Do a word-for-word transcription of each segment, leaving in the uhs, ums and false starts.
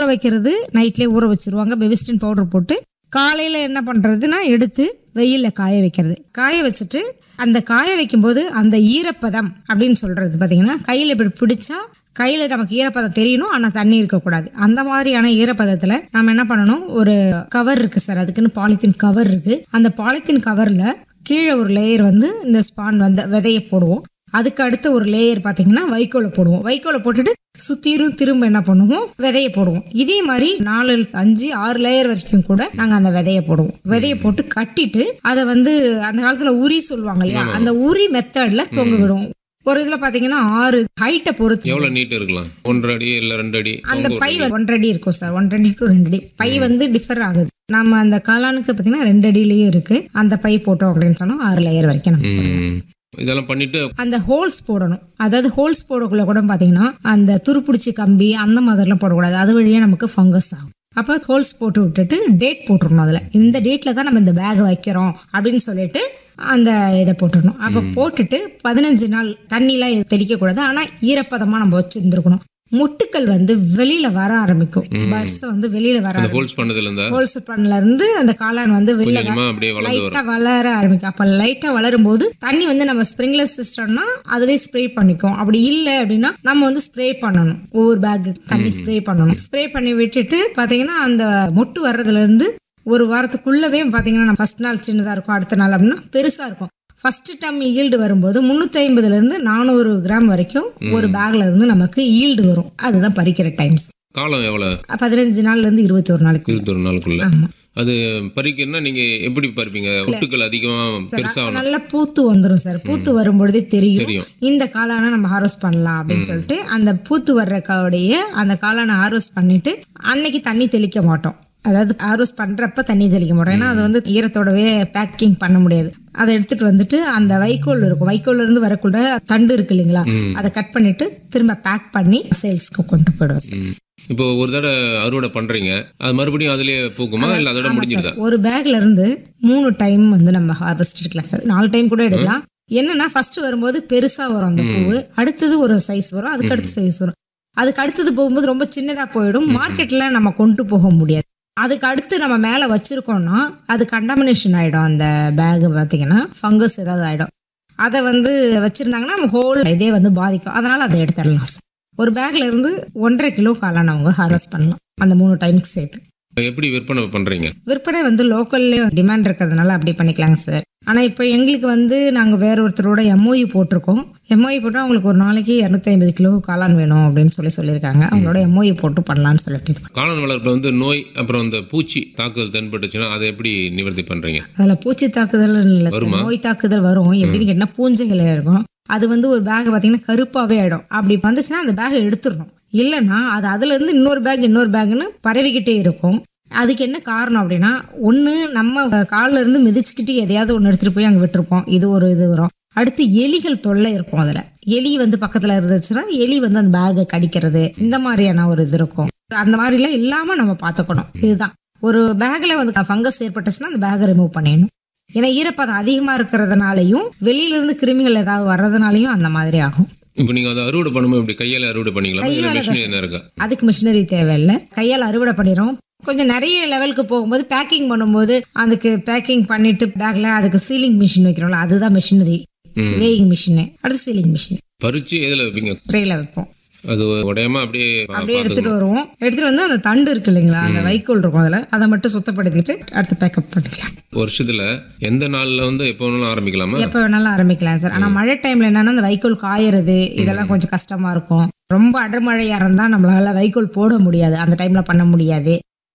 வைக்கிறது நைட்லேயே ஊற வச்சிருவாங்க, பெவிஸ்டின் பவுடர் போட்டு. காலையில் என்ன பண்ணுறதுன்னா எடுத்து வெயிலில் காய வைக்கிறது. காய வச்சுட்டு அந்த காய வைக்கும்போது அந்த ஈரப்பதம் அப்படின்னு சொல்கிறது பார்த்திங்கன்னா, கையில் இப்படி பிடிச்சா கையில் நமக்கு ஈரப்பதம் தெரியணும், ஆனால் தண்ணி இருக்கக்கூடாது. அந்த மாதிரியான ஈரப்பதத்தில் நம்ம என்ன பண்ணணும், ஒரு கவர் இருக்குது சார், அதுக்குன்னு பாலித்தீன் கவர் இருக்குது. அந்த பாலித்தீன் கவரில் கீழே ஒரு லேயர் வந்து இந்த ஸ்பான் வந்து விதையை போடுவோம். அதுக்கு அடுத்த ஒரு லேயர் பார்த்தீங்கன்னா வைக்கோலை போடுவோம். வைக்கோலை போட்டுட்டு சுற்றிரும் திரும்ப என்ன பண்ணுவோம், விதையை போடுவோம். இதே மாதிரி நாலு அஞ்சு ஆறு லேயர் வரைக்கும் கூட நாங்கள் அந்த விதையை போடுவோம். விதையை போட்டு கட்டிட்டு அதை வந்து அந்த காலத்தில் உரி சொல்லுவாங்க இல்லையா, அந்த உரி மெத்தடில் தொங்க விடுவோம். ஒரு இதுல பாத்தீங்கன்னா ஆறு ஹைட்டை பொறுத்து எவ்வளவு நீட் இருக்கலாம், ஒன்றரை அடி இல்ல ரெண்டு அடி. அந்த பை ஒன்றரை அடி இருக்கும் சார், ஒன்றரை அடி டு ரெண்டு அடி. பை வந்து டிஃபர் ஆகுது. நம்ம அந்த காளானுக்கு பாத்தீங்கன்னா ரெண்டு அடியிலேயே இருக்கு. அந்த பை போட்டோம் அப்படின்னு சொன்னா ஆறு லேயர் வரைக்கும் நம்ம இதெல்லாம் பண்ணிட்டு அந்த ஹோல்ஸ் போடணும். அதாவது ஹோல்ஸ் போடக்குள்ள கூட பாத்தீங்கன்னா அந்த துருப்பிடிச்சி கம்பி அந்த மாதிரிலாம் போடக்கூடாது, அது வழியா நமக்கு ஃபங்கஸ் ஆகும். அப்போ ஹோல்ஸ் போட்டு விட்டுட்டு டேட் போட்டுருணும். அதில் இந்த டேட்டில் தான் நம்ம இந்த பேக் வைக்கிறோம் அப்படின்னு சொல்லிட்டு அந்த இதை போட்டுடணும். அப்போ போட்டுட்டு பதினஞ்சு நாள் தண்ணிலாம் தெளிக்கக்கூடாது, ஆனால் ஈரப்பதமாக நம்ம வச்சுருந்துருக்கணும். முட்டுக்கள் வந்து வெளியில வர ஆரம்பிக்கும். பட்ஸ் வந்து வெளியில வர ஹோல்ஸ் பண்ணதுல ஹோல்ஸ் பண்ணல இருந்து அந்த காளான் வந்து வெளியில லைட்டா வளர ஆரம்பிக்கும். அப்ப லைட்டா வளரும் போது தண்ணி வந்து நம்ம ஸ்ப்ரிங்க்லர் சிஸ்டம்னா அதுவே ஸ்ப்ரே பண்ணிக்கும். அப்படி இல்லை அப்படின்னா நம்ம வந்து ஸ்ப்ரே பண்ணணும், ஒவ்வொரு பேக்கு தண்ணி ஸ்ப்ரே பண்ணணும். ஸ்ப்ரே பண்ணி விட்டுட்டு பாத்தீங்கன்னா அந்த மொட்டு வர்றதுல இருந்து ஒரு வாரத்துக்குள்ளவே பாத்தீங்கன்னா ஃபர்ஸ்ட் நாள் சின்னதா இருக்கும், அடுத்த நாள் அப்படின்னா பெருசா இருக்கும். ஃபர்ஸ்ட் டைம் ஈல்டு வரும்போது முன்னூத்தி ஐம்பதுல இருந்து நானூறு கிராம் வரைக்கும் ஒரு பேக்ல இருந்து நமக்கு ஈல்டு வரும். அதுதான் பறிக்கிற டைம்ஸ். காலம் எவ்வளவு? பதினஞ்சு நாள்ல இருந்து இருபத்தி ஒரு நாளைக்கு இருபத்தி ஒரு நாளுக்குள்ள. அது பறிக்கணும்னா நீங்க எப்படி பறிப்பீங்க? ஒட்டுக்கள் அதிகமா பெருசா நல்லா பூத்து வந்துடும் சார். பூத்து வரும்பொழுதே தெரியும் இந்த காளானை நம்ம ஹார்வெஸ்ட் பண்ணலாம் அப்படின்னு சொல்லிட்டு அந்த பூத்து வர்ற காடைய அந்த காளானை ஹார்வெஸ்ட் பண்ணிட்டு அன்னைக்கு தண்ணி தெளிக்க மாட்டோம். அதாவது ஹார்வெஸ்ட் பண்றப்ப தண்ணி தெளிக்க மாட்டோம், ஏன்னா அது வந்து ஈரத்தோடவே பேக்கிங் பண்ண முடியாது. அதை எடுத்துட்டு வந்துட்டு அந்த வைக்கோல் இருக்கும், வைக்கோல்ல இருந்து வரக்கூட தண்டு இருக்கு இல்லைங்களா, அதை கட் பண்ணிட்டு திரும்ப பேக் பண்ணி சேல்ஸ்க்கு கொண்டு போயிடுவோம். இப்போ ஒரு தடவை அறுவடை பண்றீங்க, அது மறுபடியும் அதுலயே பூக்குமா இல்ல அதோட முடிஞ்சிருதா? ஒரு பேக்ல இருந்து மூணு டைம் வந்து நம்ம ஹார்வெஸ்ட் எடுக்கலாம் சார், நாலு டைம் கூட எடுக்கலாம். என்னன்னா ஃபர்ஸ்ட் வரும்போது பெருசா வரும் அந்த பூவு, அடுத்தது ஒரு சைஸ் வரும், அதுக்கு அடுத்த சைஸ் வரும், அதுக்கு அடுத்தது போகும்போது ரொம்ப சின்னதா போயிடும், மார்க்கெட்ல நம்ம கொண்டு போக முடியாது. அதுக்கு அடுத்து நம்ம மேலே வச்சிருக்கோம்னா அது கண்டாமினேஷன் ஆகிடும். அந்த பேகு பார்த்தீங்கன்னா ஃபங்கஸ் ஏதாவது ஆகிடும். அதை வந்து வச்சுருந்தாங்கன்னா நம்ம ஹோல் இதே வந்து பாதிக்கும். அதனால் அதை எடுத்துடலாம் சார். ஒரு பேக்ல இருந்து ஒன்றரை கிலோ காளான் அவங்க ஹார்வெஸ்ட் பண்ணலாம் அந்த மூணு டைமுக்கு சேர்த்து. எப்படி விற்பனை பண்றீங்க? விற்பனை வந்து லோக்கல்லே டிமாண்ட் இருக்கிறதுனால அப்படி பண்ணிக்கலாங்க சார். ஆனால் இப்போ எங்களுக்கு வந்து நாங்கள் வேற ஒருத்தரோட எம்ஓயு போட்டிருக்கோம். எம்ஓயு போட்டால் அவங்களுக்கு ஒரு நாளைக்கு இரநூத்தி ஐம்பது கிலோ காளான் வேணும் அப்படின்னு சொல்லி சொல்லியிருக்காங்க. அவங்களோட எம்ஓயு போட்டு பண்ணலான்னு சொல்லிட்டு காளான் வளர்ப்பில் வந்து நோய் அப்புறம் அந்த பூச்சி தாக்குதல் தென்பட்டுச்சுன்னா அதை எப்படி நிவர்த்தி பண்றீங்க? அதில் பூச்சி தாக்குதல் இல்லை சார், நோய் தாக்குதல் வரும். எப்படின்னு கேட்டால் பூஞ்சைகள் இருக்கும். அது வந்து ஒரு பேக் பார்த்தீங்கன்னா கருப்பாகவே ஆகிடும். அப்படி வந்துச்சுன்னா அந்த பேக்கை எடுத்துடணும். இல்லைன்னா அது அதுல இருந்து இன்னொரு பேக் இன்னொரு பேக்னு பரவிக்கிட்டே இருக்கும். அதுக்கு என்ன காரணம் அப்படின்னா, ஒன்று நம்ம காலில் இருந்து மிதிச்சுக்கிட்டு எதையாவது ஒன்று எடுத்துகிட்டு போய் அங்கே விட்டுருப்போம், இது ஒரு இது வரும். அடுத்து எலிகள் தொல்லை இருக்கும். அதில் எலி வந்து பக்கத்தில் இருந்துச்சுன்னா எலி வந்து அந்த பேக்கை கடிக்கிறது, இந்த மாதிரியான ஒரு இது இருக்கும். அந்த மாதிரிலாம் இல்லாமல் நம்ம பார்த்துக்கணும். இதுதான் ஒரு பேக்கில் வந்து ஃபங்கஸ் ஏற்பட்டுச்சுன்னா அந்த பேக்கை ரிமூவ் பண்ணிடணும். ஏன்னா ஈரப்பதம் அதிகமாக இருக்கிறதுனாலையும் வெளியிலேருந்து கிருமிகள் ஏதாவது வர்றதுனாலையும் அந்த மாதிரி ஆகும். இப்போ நீங்க அதை அறுவடை பண்ணும்போது இப்படி கையால் அறுவடை பண்ணிக்கலாம்? அதுக்கு மிஷினரி தேவையில்லை, கையால் அறுவடை பண்ணிடுறோம். கொஞ்சம் நிறைய லெவலுக்கு போகும்போது பேக்கிங் பண்ணும்போது அதுக்கு பேக்கிங் பண்ணிட்டு பேக்ல அதுக்கு சீலிங் மிஷின் வைக்கிறோம்ல, அதுதான் மிஷினரி. வேயிங் மிஷின், அடுத்து சீலிங் மிஷின். பறிச்சு எதில் வைப்பீங்க? ட்ரேல வைப்போம். அது உடையாம அப்படியே அப்படியே எடுத்துட்டு வருவோம். எடுத்துட்டு வந்து அந்த தண்டு இருக்கு இல்லைங்களா, அந்த வைக்கோல் இருக்கும், அதில் அதை மட்டும் சுத்தப்படுத்திட்டு அடுத்து பேக்கப் பண்ணிக்கலாம். வருஷத்துல எந்த நாள்ல வந்து எப்போ வேணாலும் ஆரம்பிக்கலாமா? எப்போ வேணாலும் ஆரம்பிக்கலாம் சார். ஆனால் மழை டைம்ல என்னன்னா அந்த வைக்கோல் காயறது இதெல்லாம் கொஞ்சம் கஷ்டமா இருக்கும். ரொம்ப அடமழையா இருந்தா நம்மளால வைக்கோல் போட முடியாது, அந்த டைம்ல பண்ண முடியாது.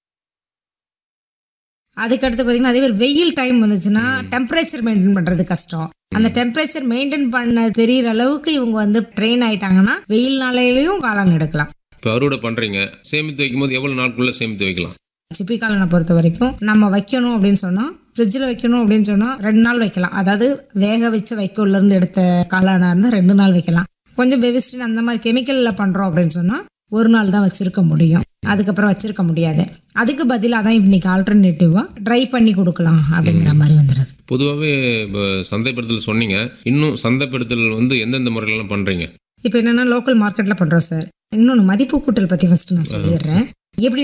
அதுக்கடுத்து பார்த்தீங்கன்னா அதே மாதிரி வெயில் டைம் வந்துச்சுன்னா டெம்பரேச்சர் மெயின்டைன் பண்ணுறது கஷ்டம். அந்த டெம்பரேச்சர் மெயின்டைன் பண்ண தெரிகிற அளவுக்கு இவங்க வந்து ட்ரெயின் ஆயிட்டாங்கன்னா வெயில் நாளையிலையும் காளான் எடுக்கலாம். இப்போ அறுவடை பண்ணுறீங்க, சேமித்து வைக்கும் போது எவ்வளோ நாளுக்குள்ளே சேமித்து வைக்கலாம்? சிப்பி காளானை பொறுத்த வரைக்கும் நம்ம வைக்கணும் அப்படின்னு சொன்னால், ஃப்ரிட்ஜில் வைக்கணும் அப்படின்னு சொன்னால் ரெண்டு நாள் வைக்கலாம். அதாவது வேக வச்ச வைக்கோல்லேருந்து எடுத்த காளானாக இருந்தால் ரெண்டு நாள் வைக்கலாம். கொஞ்சம் பெவிஸ்டின் அந்த மாதிரி கெமிக்கலில் பண்ணுறோம் அப்படின்னு சொன்னால் ஒரு நாள் தான் வச்சிருக்க முடியும், அதுக்கப்புறம் வச்சிருக்க முடியாது. அதுக்கு பதிலாக தான் இன்னைக்கு ஆல்டர்னேட்டிவாக ட்ரை பண்ணி கொடுக்கலாம் அப்படிங்கிற மாதிரி வந்துடுது. பொதுவாகவே இப்போ சந்தைப்படுத்தல் சொன்னீங்க, இன்னும் சந்தைப்படுத்தல் வந்து எந்தெந்த முறையிலலாம் பண்ணுறீங்க? இப்போ என்னென்னா லோக்கல் மார்க்கெட்டில் பண்ணுறோம் சார். இன்னொன்று மதிப்பு கூட்டல் பற்றி ஃபஸ்ட்டு நான் சொல்லிடுறேன். எப்படி